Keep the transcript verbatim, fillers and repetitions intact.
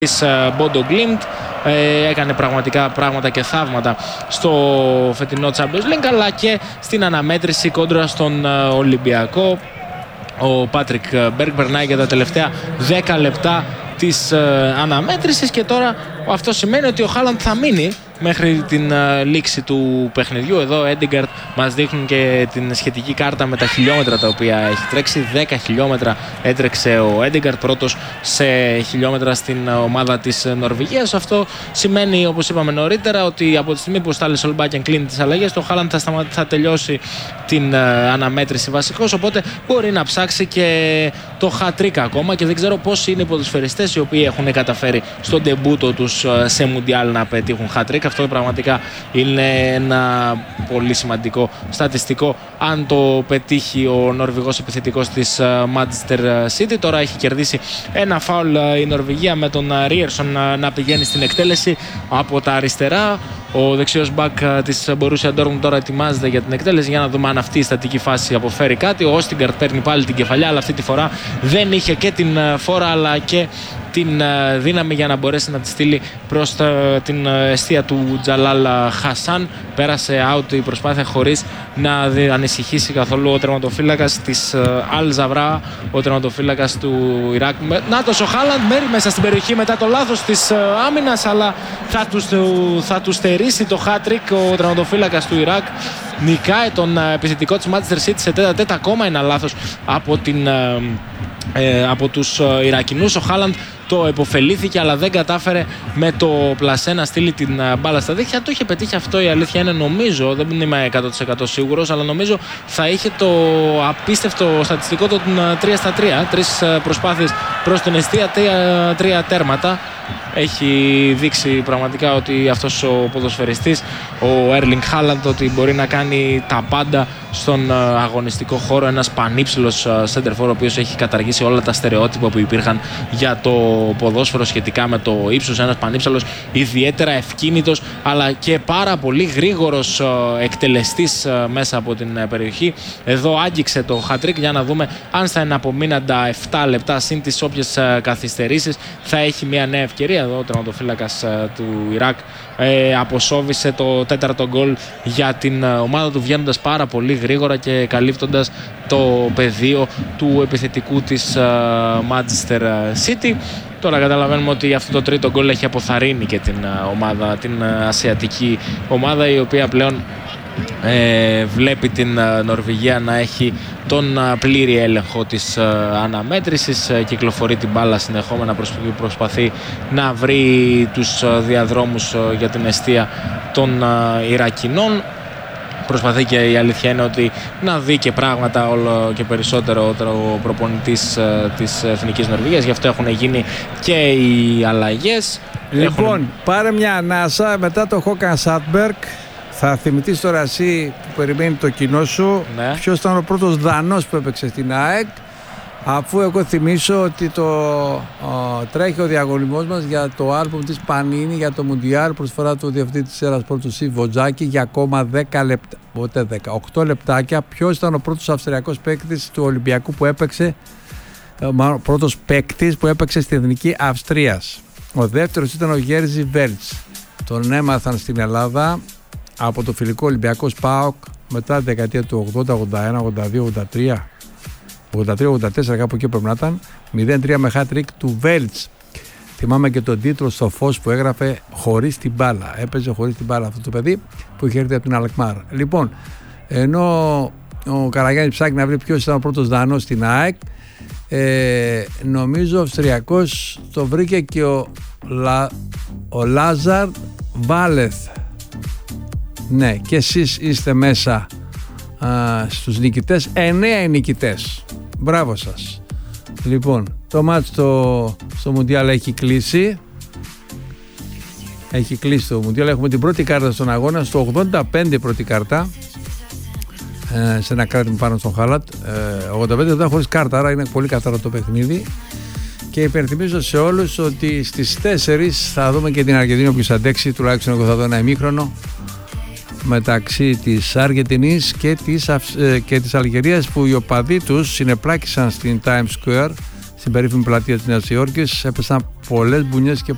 της Bodo Glimt. Ε, έκανε πραγματικά πράγματα και θαύματα στο φετινό Champions League, αλλά και στην αναμέτρηση κόντρα στον Ολυμπιακό. Ο Πάτρικ Μπέργκ περνάει για τα τελευταία δέκα λεπτά της ε, αναμέτρησης και τώρα αυτό σημαίνει ότι ο Χάλαντ θα μείνει μέχρι την uh, λήξη του παιχνιδιού. Εδώ ο Έντιγκαρτ μας δείχνουν και την σχετική κάρτα με τα χιλιόμετρα τα οποία έχει τρέξει. δέκα χιλιόμετρα έτρεξε ο Έντιγκαρτ, πρώτος σε χιλιόμετρα στην ομάδα της Νορβηγίας. Αυτό σημαίνει, όπως είπαμε νωρίτερα, ότι από τη στιγμή που ο Στάλε Σολμπάκεν κλείνει τις αλλαγές, το Χάλαντ θα, σταμα... θα τελειώσει την uh, αναμέτρηση βασικός, οπότε μπορεί να ψάξει και το hat-trick ακόμα, και δεν ξέρω πώς είναι οι ποδοσφαιριστές οι οποίοι έχουν καταφέρει στον ντεμπούτο τους uh, σε Μουντιάλ να πετύχουν hat-trick. Αυτό πραγματικά είναι ένα πολύ σημαντικό στατιστικό αν το πετύχει ο Νορβηγός επιθετικός της Manchester City. Τώρα έχει κερδίσει ένα φάουλ η Νορβηγία με τον Ρίερσον να πηγαίνει στην εκτέλεση από τα αριστερά. Ο δεξιός μπακ της Borussia Dortmund τώρα ετοιμάζεται για την εκτέλεση, για να δούμε αν αυτή η στατική φάση αποφέρει κάτι. Ο Όστιγκαρτ παίρνει πάλι την κεφαλιά, αλλά αυτή τη φορά δεν είχε και την φόρα αλλά και την δύναμη για να μπορέσει να τη στείλει προς την εστία του Τζαλάλ Χασάν. Πέρασε out η προσπάθεια χωρίς να ανησυχήσει καθόλου ο τερματοφύλακας της Αλ Ζαβρά, ο τερματοφύλακας του Ιράκ. Νάτος ο Χάλαντ μέρει μέσα στην περιοχή μετά το λάθος της άμυνας, αλλά θα του θα τους στερήσει το hat-trick ο τερματοφύλακας του Ιράκ. Νικάει τον επιθετικό της Manchester City σε τέτα τέτα, ακόμα ένα λάθος από, την, ε, από τους Ιρακινούς. Ο Χάλαντ το επωφελήθηκε, αλλά δεν κατάφερε με το πλασέ να στείλει την μπάλα στα δίχτυα. Το είχε πετύχει αυτό, η αλήθεια είναι, νομίζω, δεν είμαι εκατό τοις εκατό σίγουρος, αλλά νομίζω θα είχε το απίστευτο στατιστικό των τρία στα τρία. Τρεις προσπάθειες προς την εστία, τρία, τρία τέρματα. Έχει δείξει πραγματικά ότι αυτός ο ποδοσφαιριστής, ο Έρλινγκ Χάλαντ, ότι μπορεί να κάνει τα πάντα στον αγωνιστικό χώρο. Ένας πανύψηλος σέντερφορ, ο οποίος έχει καταργήσει όλα τα στερεότυπα που υπήρχαν για το ποδόσφαιρο σχετικά με το ύψος. Ένας πανύψηλος, ιδιαίτερα ευκίνητος, αλλά και πάρα πολύ γρήγορος εκτελεστής μέσα από την περιοχή. Εδώ άγγιξε το hat-trick, για να δούμε αν στα εναπομείναντα επτά λεπτά συν τις όποιες καθυστερήσεις θα έχει μια νέα ευκαιρία. Εδώ ο τερματοφύλακας του Ιράκ ε, αποσόβησε το τέταρτο γκολ για την ομάδα του, βγαίνοντας πάρα πολύ γρήγορα και καλύπτοντας το πεδίο του επιθετικού της uh, Manchester City. Τώρα καταλαβαίνουμε ότι αυτό το τρίτο γκολ έχει αποθαρρύνει και την uh, ομάδα, την uh, ασιατική ομάδα, η οποία πλέον ε, βλέπει την uh, Νορβηγία να έχει τον uh, πλήρη έλεγχο της uh, αναμέτρησης. Uh, κυκλοφορεί την μπάλα συνεχόμενα, προσπαθεί να βρει τους uh, διαδρόμους uh, για την εστία των uh, Ιρακινών. Προσπαθεί, και η αλήθεια είναι ότι να δει και πράγματα όλο και περισσότερο ο προπονητής ε, της Εθνικής Νορβηγίας. Γι' αυτό έχουν γίνει και οι αλλαγές. Λοιπόν, έχουν... πάρε μια ανάσα μετά το Χόκαν Σάντμπεργκ. Θα θυμηθείς τώρα εσύ που περιμένει το κοινό σου, ναι, ποιος ήταν ο πρώτος Δανός που έπαιξε στην ΑΕΚ. Αφού εγώ θυμίσω ότι το ο, τρέχει ο διαγωνισμός μας για το άλμπουμ της Πανίνη για το Μουντιάλ, προσφορά του διευθυντή της Ερασπορ του Σι Βοτζάκη, για ακόμα δέκα λεπτά, ποτέ δέκα, οκτώ λεπτάκια. Ποιος ήταν ο πρώτος Αυστριακός παίκτης του Ολυμπιακού που έπαιξε, ο πρώτος παίκτης που έπαιξε στην Εθνική Αυστρίας? Ο δεύτερος ήταν ο Γέρζι Βέλτς. Τον έμαθαν στην Ελλάδα από το φιλικό Ολυμπιακό ΠΑΟΚ μετά τη δεκαετία του ογδόντα, ογδόντα ένα, ογδόντα δύο, ογδόντα τρία. ογδόντα τρία ογδόντα τέσσερα, κάπου εκεί πρέπει να ήταν. μηδέν τρία με hat-trick του Βέλτς. Θυμάμαι και τον τίτλο στο φως που έγραφε «Χωρίς την μπάλα». Έπαιζε χωρίς την μπάλα αυτό το παιδί που είχε έρθει από την Αλκμάρ. Λοιπόν, ενώ ο Καραγιάννης ψάχνει να βρει ποιος ήταν ο πρώτος Δανός στην ΑΕΚ, ε, νομίζω ο Αυστριακός το βρήκε και ο, Λα, ο Λάζαρ Βάλεθ. Ναι, και εσείς είστε μέσα α, στους νικητές. Εννέα οι νικητές. Μπράβο σας. Λοιπόν, το μάτς στο, στο Μουντιάλ έχει κλείσει. Έχει κλείσει το Μουντιάλ. Έχουμε την πρώτη κάρτα στον αγώνα. Στο ογδόντα πέντε πρώτη κάρτα. Ε, σε ένα κράτημα πάνω στον Χάλαντ. Ε, ογδόντα πέντε δεν χωρίς κάρτα, άρα είναι πολύ καθαρό το παιχνίδι. Και υπενθυμίζω σε όλους ότι στις τέσσερις θα δούμε και την Αργεντινή, όποιος αντέξει. Τουλάχιστον εγώ θα δω ένα ημίχρονο μεταξύ της Αργεντινής και της, ε, και της Αλγερίας, που οι οπαδοί τους συνεπλάκησαν στην Times Square, στην περίφημη πλατεία της Νέας Υόρκης. Έπεσαν πολλές μπουνιές και